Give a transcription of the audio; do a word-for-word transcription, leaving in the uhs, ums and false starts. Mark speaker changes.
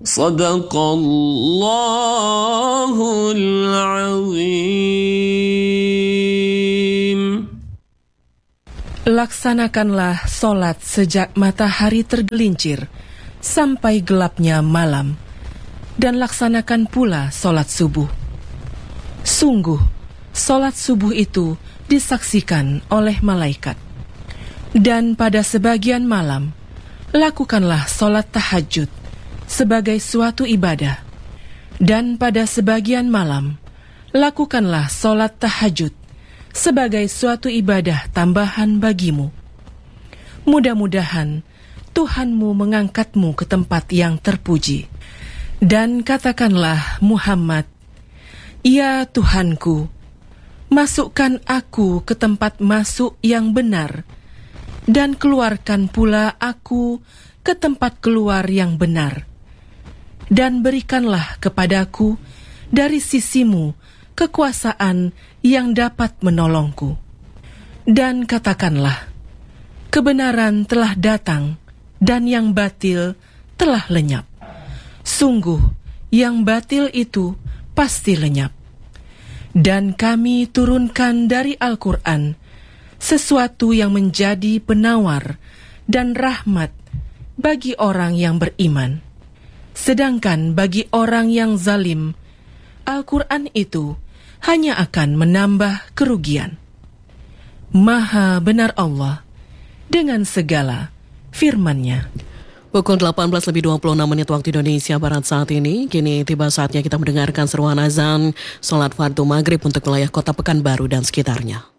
Speaker 1: Sadaqallahul azim.
Speaker 2: Laksanakanlah solat sejak matahari tergelincir sampai gelapnya malam, dan laksanakan pula solat subuh. Sungguh, solat subuh itu disaksikan oleh malaikat. Dan pada sebagian malam, lakukanlah solat tahajud sebagai suatu ibadah. Dan pada sebagian malam, lakukanlah solat tahajud sebagai suatu ibadah tambahan bagimu. Mudah-mudahan Tuhanmu mengangkatmu ke tempat yang terpuji. Dan katakanlah Muhammad, "Ya Tuhanku, masukkan aku ke tempat masuk yang benar, dan keluarkan pula aku ke tempat keluar yang benar. Dan berikanlah kepadaku dari sisimu kekuasaan yang dapat menolongku. Dan katakanlah, kebenaran telah datang, dan yang batil telah lenyap. Sungguh, yang batil itu pasti lenyap. Dan kami turunkan dari Al-Quran sesuatu yang menjadi penawar dan rahmat bagi orang yang beriman. Sedangkan bagi orang yang zalim, Al-Quran itu hanya akan menambah kerugian." Maha benar Allah dengan segala firman-Nya.
Speaker 3: Pukul delapan belas lebih dua puluh enam menit waktu Indonesia Barat saat ini. Kini tiba saatnya kita mendengarkan seruan azan salat fardu maghrib untuk wilayah Kota Pekanbaru dan sekitarnya.